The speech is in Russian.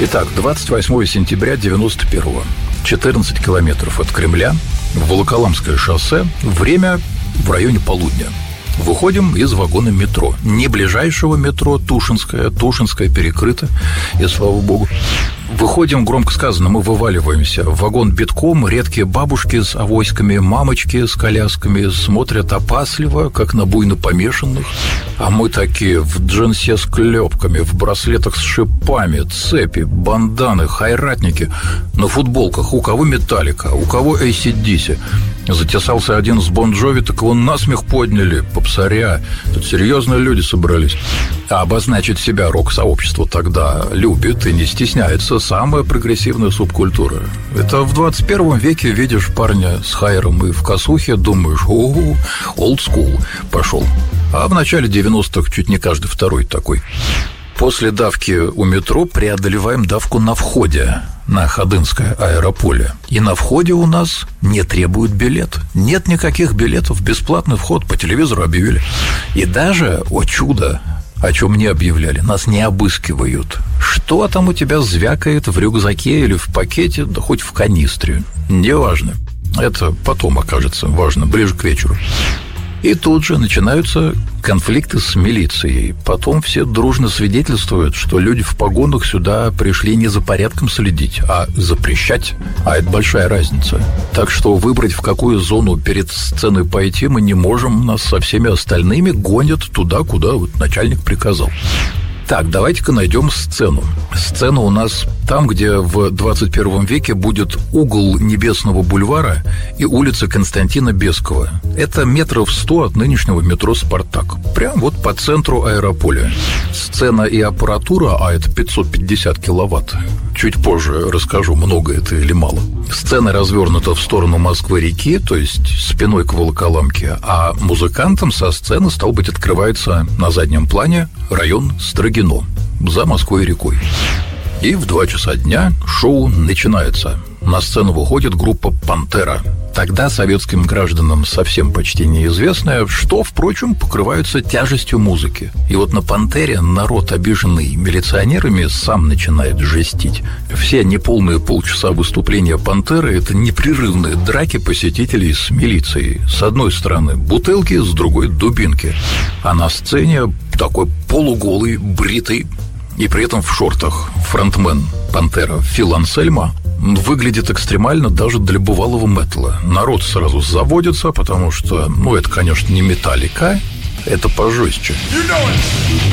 Итак, 28 сентября 91-го. 14 километров от Кремля. Волоколамское шоссе. Время в районе полудня. Выходим из вагона метро. Не ближайшего метро, Тушинское перекрыто, и слава богу. Выходим, громко сказано, мы вываливаемся. В вагон битком, редкие бабушки с авоськами, мамочки с колясками смотрят опасливо, как на буйно помешанных. А мы такие в джинсе с клепками, в браслетах с шипами, цепи, банданы, хайратники. На футболках у кого Металлика, у кого AC/DC. Затесался один с Бон Джови, так его насмех подняли, попсаря. Тут серьезные люди собрались. А обозначить себя рок-сообщество тогда любит и не стесняется самая прогрессивная субкультура. Это в 21 веке видишь парня с хайром и в косухе, думаешь, old school пошел. А в начале 90-х чуть не каждый второй такой. После давки у метро преодолеваем давку на входе на Ходынское аэрополе. И на входе у нас не требуют билет. Нет никаких билетов, бесплатный вход, по телевизору объявили. И даже, о чудо, о чем мне объявляли, нас не обыскивают. Что там у тебя звякает в рюкзаке или в пакете, да хоть в канистре. Неважно. Это потом окажется важно, ближе к вечеру. И тут же начинаются конфликты с милицией. Потом все дружно свидетельствуют, что люди в погонах сюда пришли не за порядком следить, а запрещать. А это большая разница. Так что выбрать, в какую зону перед сценой пойти, мы не можем. Нас со всеми остальными гонят туда, куда вот начальник приказал. Так, давайте-ка найдем сцену. Сцена у нас там, где в 21 веке будет угол Небесного бульвара и улица Константина Бескова. Это метров 100 от нынешнего метро «Спартак». Прям вот по центру аэрополя. Сцена и аппаратура, а это 550 киловатт. Чуть позже расскажу, много это или мало. Сцена развернута в сторону Москвы-реки, то есть спиной к Волоколамке, а музыкантам со сцены, стало быть, открывается на заднем плане район Строгино за Москвой-рекой. И в 2 часа дня шоу начинается. На сцену выходит группа «Пантера». Тогда советским гражданам совсем почти неизвестное, что, впрочем, покрываются тяжестью музыки. И вот на «Пантере» народ, обиженный милиционерами, сам начинает жестить. Все неполные полчаса выступления «Пантеры» — это непрерывные драки посетителей с милицией. С одной стороны бутылки, с другой дубинки. А на сцене такой полуголый, бритый и при этом в шортах фронтмен «Пантера» Фил Ансельмо выглядит экстремально даже для бывалого металла. Народ сразу заводится, потому что, это, конечно, не Металлика, это пожестче.